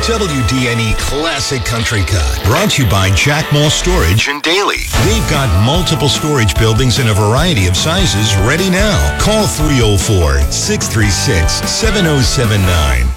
WDNE Classic Country Cut. Brought to you by Jackmall Storage and Daily. We've got multiple storage buildings in a variety of sizes ready now. Call 304-636-7079.